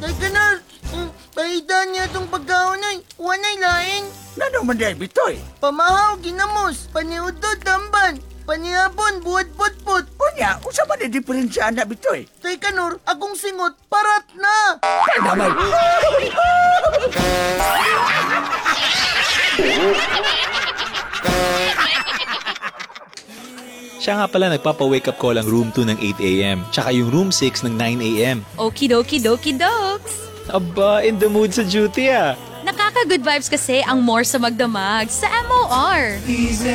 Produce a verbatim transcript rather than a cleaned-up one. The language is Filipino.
Kay Kanor, um, pahidan niya itong pagkaon ay. Wanay lain. Nano man day, Bitoy? Pamahaw, ginamos. Paniudod, tamban. Panihapon, buhat put-put. Unya, unsa man ang diferensya na, Bitoy? Kay Kanor, akong singot, parat na. Ay naman! Siya nga pala nagpapa-wake up call ang room two ng eight a.m. Tsaka yung room six ng nine a.m. Okidoki doki dokes. Aba, in the mood sa duty ah. Nakaka-good vibes kasi ang more sa magdamag sa M O R.